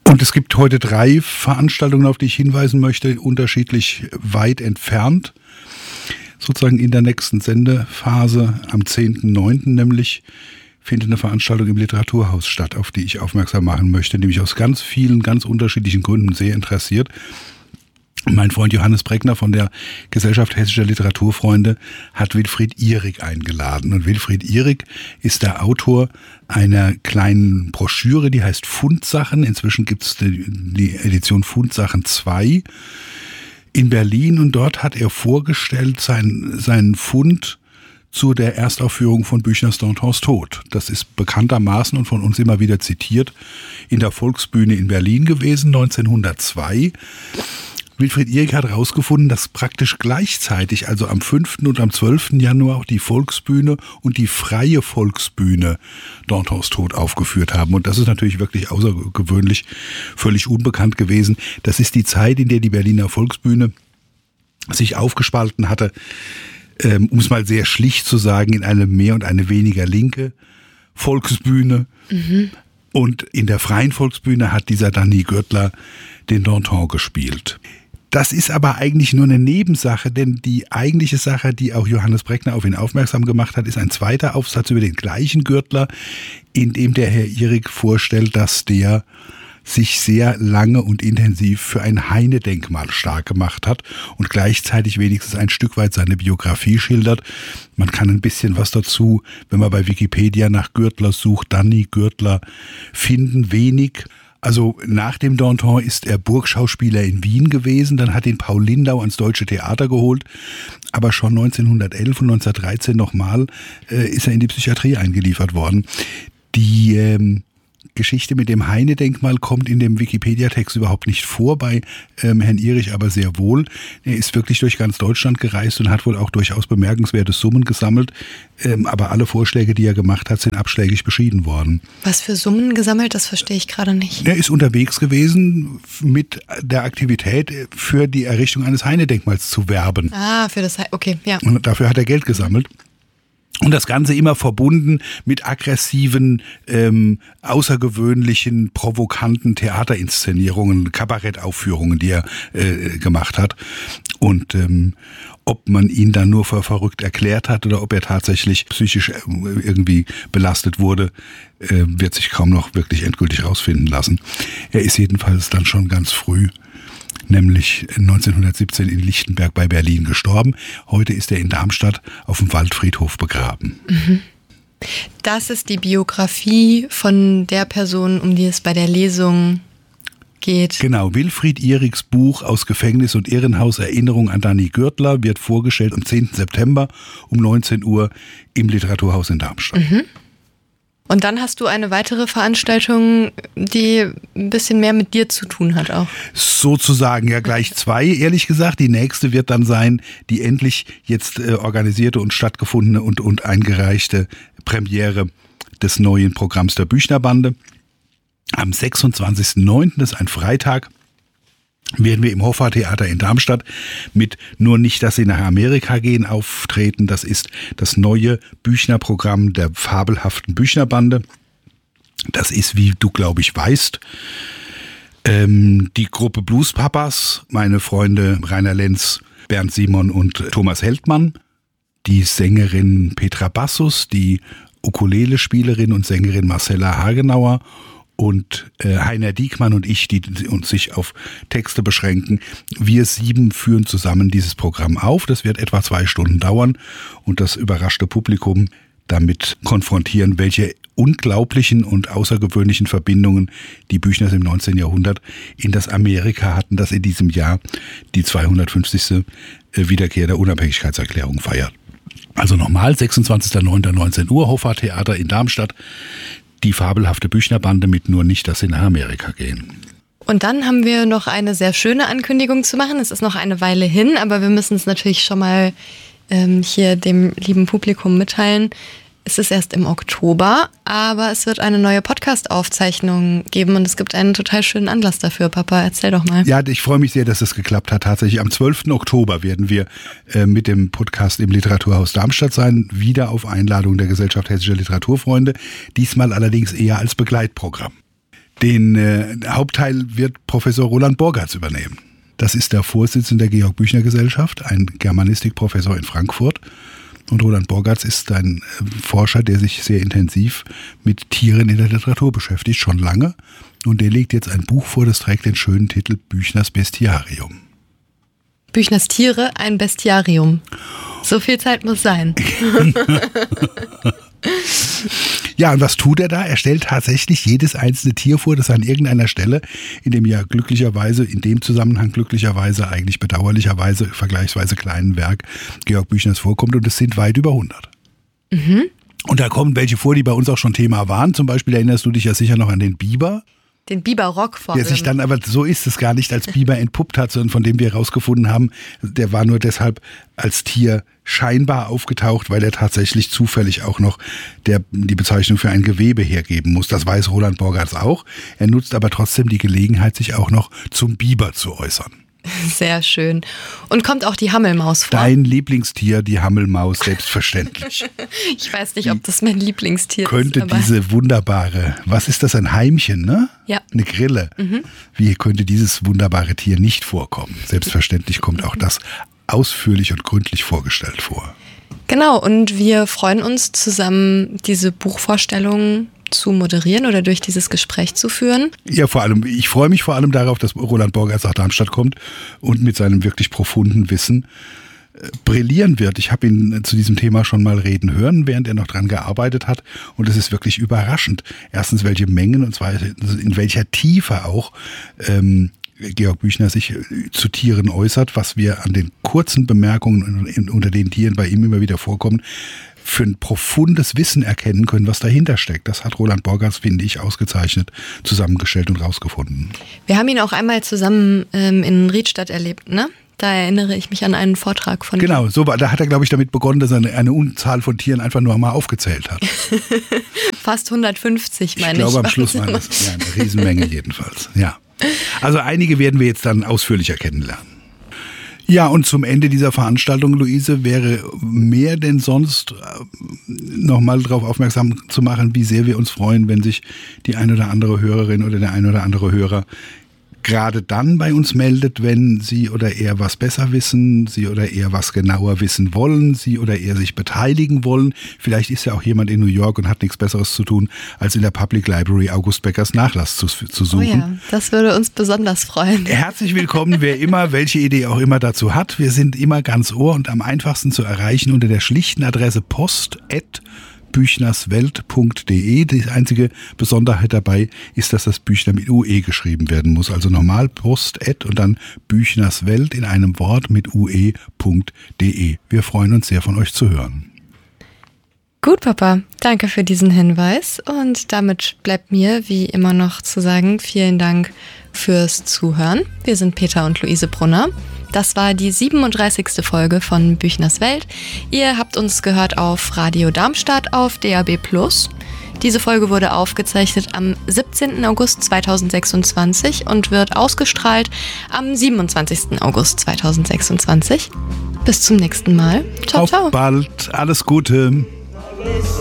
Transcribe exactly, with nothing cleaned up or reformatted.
Und es gibt heute drei Veranstaltungen, auf die ich hinweisen möchte, unterschiedlich weit entfernt. Sozusagen in der nächsten Sendephase am zehnten neunten nämlich findet eine Veranstaltung im Literaturhaus statt, auf die ich aufmerksam machen möchte, nämlich aus ganz vielen, ganz unterschiedlichen Gründen sehr interessiert. Mein Freund Johannes Breckner von der Gesellschaft Hessischer Literaturfreunde hat Wilfried Ihrig eingeladen. Und Wilfried Ihrig ist der Autor einer kleinen Broschüre, die heißt Fundsachen. Inzwischen gibt es die, die Edition Fundsachen zwei in Berlin. Und dort hat er vorgestellt sein, seinen Fund zu der Erstaufführung von Büchners Dantons Tod. Das ist bekanntermaßen und von uns immer wieder zitiert in der Volksbühne in Berlin gewesen, neunzehnhundertzwei. Wilfried Ihrig hat herausgefunden, dass praktisch gleichzeitig, also am fünften und am zwölften Januar auch die Volksbühne und die Freie Volksbühne Dantons Tod aufgeführt haben. Und das ist natürlich wirklich außergewöhnlich, völlig unbekannt gewesen. Das ist die Zeit, in der die Berliner Volksbühne sich aufgespalten hatte, ähm, um es mal sehr schlicht zu sagen, in eine mehr und eine weniger linke Volksbühne. Mhm. Und in der Freien Volksbühne hat dieser Danny Gürtler den Danton gespielt. Das ist aber eigentlich nur eine Nebensache, denn die eigentliche Sache, die auch Johannes Breckner auf ihn aufmerksam gemacht hat, ist ein zweiter Aufsatz über den gleichen Gürtler, in dem der Herr Ihrig vorstellt, dass der sich sehr lange und intensiv für ein Heine-Denkmal stark gemacht hat und gleichzeitig wenigstens ein Stück weit seine Biografie schildert. Man kann ein bisschen was dazu, wenn man bei Wikipedia nach Gürtler sucht, Danny Gürtler, finden, wenig. Also nach dem Danton ist er Burgschauspieler in Wien gewesen, dann hat ihn Paul Lindau ans Deutsche Theater geholt, aber schon neunzehnhundertelf und neunzehnhundertdreizehn nochmal äh, ist er in die Psychiatrie eingeliefert worden. Die ähm, Geschichte mit dem Heine-Denkmal kommt in dem Wikipedia-Text überhaupt nicht vor, bei ähm, Herrn Ihrig aber sehr wohl. Er ist wirklich durch ganz Deutschland gereist und hat wohl auch durchaus bemerkenswerte Summen gesammelt, ähm, aber alle Vorschläge, die er gemacht hat, sind abschlägig beschieden worden. Was für Summen gesammelt, das verstehe ich gerade nicht. Er ist unterwegs gewesen mit der Aktivität, für die Errichtung eines Heine-Denkmals zu werben. Ah, für das Heine, okay, ja. Und dafür hat er Geld gesammelt. Und das Ganze immer verbunden mit aggressiven, ähm, außergewöhnlichen, provokanten Theaterinszenierungen, Kabarettaufführungen, die er äh, gemacht hat. Und ähm, ob man ihn dann nur für verrückt erklärt hat oder ob er tatsächlich psychisch irgendwie belastet wurde, äh, wird sich kaum noch wirklich endgültig rausfinden lassen. Er ist jedenfalls dann schon ganz früh, nämlich neunzehnhundertsiebzehn in Lichtenberg bei Berlin gestorben. Heute ist er in Darmstadt auf dem Waldfriedhof begraben. Das ist die Biografie von der Person, um die es bei der Lesung geht. Genau, Wilfried Ihrigs Buch Aus Gefängnis und Irrenhaus, Erinnerung an Danny Gürtler wird vorgestellt am zehnten September um neunzehn Uhr im Literaturhaus in Darmstadt. Mhm. Und dann hast du eine weitere Veranstaltung, die ein bisschen mehr mit dir zu tun hat auch. Sozusagen ja gleich zwei, ehrlich gesagt. Die nächste wird dann sein, die endlich jetzt äh, organisierte und stattgefundene und, und eingereichte Premiere des neuen Programms der Büchnerbande. Am sechsundzwanzigsten neunten, das ist ein Freitag, werden wir im Hoffa-Theater in Darmstadt mit Nur nicht, dass sie nach Amerika gehen auftreten. Das ist das neue Büchner-Programm der fabelhaften Büchnerbande. Das ist, wie du, glaube ich, weißt, ähm, die Gruppe Bluespapas, meine Freunde Rainer Lenz, Bernd Simon und Thomas Heldmann, die Sängerin Petra Bassus, die Ukulele-Spielerin und Sängerin Marcella Hagenauer und äh, Heiner Diekmann und ich, die uns sich auf Texte beschränken. Wir sieben führen zusammen dieses Programm auf. Das wird etwa zwei Stunden dauern und das überraschte Publikum damit konfrontieren, welche unglaublichen und außergewöhnlichen Verbindungen die Büchners im neunzehnten Jahrhundert in das Amerika hatten, das in diesem Jahr die zweihundertfünfzigste Wiederkehr der Unabhängigkeitserklärung feiert. Also nochmal, sechsundzwanzigsten neunten neunzehn Uhr, Hoffa Theater in Darmstadt. Die fabelhafte Büchnerbande mit Nur nicht, dass sie nach Amerika gehen. Und dann haben wir noch eine sehr schöne Ankündigung zu machen. Es ist noch eine Weile hin, aber wir müssen es natürlich schon mal ähm, hier dem lieben Publikum mitteilen. Es ist erst im Oktober, aber es wird eine neue Podcast-Aufzeichnung geben und es gibt einen total schönen Anlass dafür. Papa, erzähl doch mal. Ja, ich freue mich sehr, dass es geklappt hat. Tatsächlich am zwölften Oktober werden wir äh, mit dem Podcast im Literaturhaus Darmstadt sein, wieder auf Einladung der Gesellschaft Hessischer Literaturfreunde, diesmal allerdings eher als Begleitprogramm. Den äh, Hauptteil wird Professor Roland Borgartz übernehmen. Das ist der Vorsitzende der Georg-Büchner-Gesellschaft, ein Germanistikprofessor in Frankfurt. Und Roland Borgartz ist ein Forscher, der sich sehr intensiv mit Tieren in der Literatur beschäftigt, schon lange. Und der legt jetzt ein Buch vor, das trägt den schönen Titel Büchners Bestiarium. Büchners Tiere, ein Bestiarium. So viel Zeit muss sein. Ja, und was tut er da? Er stellt tatsächlich jedes einzelne Tier vor, das an irgendeiner Stelle in dem ja glücklicherweise, in dem Zusammenhang glücklicherweise, eigentlich bedauerlicherweise, vergleichsweise kleinen Werk Georg Büchners vorkommt. Und es sind weit über hundert. Mhm. Und da kommen welche vor, die bei uns auch schon Thema waren. Zum Beispiel erinnerst du dich ja sicher noch an den Biber. Den Biberrock vor allem. Der sich dann, aber so ist es gar nicht, als Biber entpuppt hat, sondern von dem wir herausgefunden haben, der war nur deshalb als Tier scheinbar aufgetaucht, weil er tatsächlich zufällig auch noch der, die Bezeichnung für ein Gewebe hergeben muss. Das weiß Roland Borgartz auch. Er nutzt aber trotzdem die Gelegenheit, sich auch noch zum Biber zu äußern. Sehr schön. Und kommt auch die Hammelmaus vor? Dein Lieblingstier, die Hammelmaus, selbstverständlich. Ich weiß nicht, ob das mein Lieblingstier könnte ist. Könnte diese wunderbare, was ist das, ein Heimchen, ne? Ja. Eine Grille. Mhm. Wie könnte dieses wunderbare Tier nicht vorkommen? Selbstverständlich kommt auch das ausführlich und gründlich vorgestellt vor. Genau, und wir freuen uns zusammen, diese Buchvorstellung zu moderieren oder durch dieses Gespräch zu führen. Ja, vor allem, ich freue mich vor allem darauf, dass Roland Borgartz nach Darmstadt kommt und mit seinem wirklich profunden Wissen äh, brillieren wird. Ich habe ihn zu diesem Thema schon mal reden hören, während er noch dran gearbeitet hat, und es ist wirklich überraschend. Erstens, welche Mengen und zwar in welcher Tiefe auch ähm, Georg Büchner sich zu Tieren äußert, was wir an den kurzen Bemerkungen unter den Tieren bei ihm immer wieder vorkommen, für ein profundes Wissen erkennen können, was dahinter steckt. Das hat Roland Borgartz, finde ich, ausgezeichnet zusammengestellt und rausgefunden. Wir haben ihn auch einmal zusammen ähm, in Riedstadt erlebt, ne? Da erinnere ich mich an einen Vortrag von Genau, so war, da hat er, glaube ich, damit begonnen, dass er eine, eine Unzahl von Tieren einfach nur mal aufgezählt hat. Fast hundertfünfzig, meine ich. Ich glaube, am Schluss war das ja, eine Riesenmenge jedenfalls. Ja. Also einige werden wir jetzt dann ausführlicher kennenlernen. Ja, und zum Ende dieser Veranstaltung, Luise, wäre mehr denn sonst nochmal darauf aufmerksam zu machen, wie sehr wir uns freuen, wenn sich die ein oder andere Hörerin oder der ein oder andere Hörer gerade dann bei uns meldet, wenn sie oder er was besser wissen, sie oder er was genauer wissen wollen, sie oder er sich beteiligen wollen. Vielleicht ist ja auch jemand in New York und hat nichts Besseres zu tun, als in der Public Library August Beckers Nachlass zu, zu suchen. Oh ja, das würde uns besonders freuen. Herzlich willkommen, wer immer, welche Idee auch immer dazu hat. Wir sind immer ganz ohr und am einfachsten zu erreichen unter der schlichten Adresse post at büchnerswelt punkt de. Die einzige Besonderheit dabei ist, dass das Büchner mit U E geschrieben werden muss. Also normal post at und dann büchnerswelt in einem Wort mit U E punkt de. Wir freuen uns sehr, von euch zu hören. Gut, Papa. Danke für diesen Hinweis. Und damit bleibt mir wie immer noch zu sagen, vielen Dank fürs Zuhören. Wir sind Peter und Luise Brunner. Das war die siebenunddreißigste Folge von Büchners Welt. Ihr habt uns gehört auf Radio Darmstadt auf D A B plus. Diese Folge wurde aufgezeichnet am siebzehnten August zweitausendsechsundzwanzig und wird ausgestrahlt am siebenundzwanzigsten August zweitausendsechsundzwanzig. Bis zum nächsten Mal. Ciao, Auf ciao. bald. Alles Gute.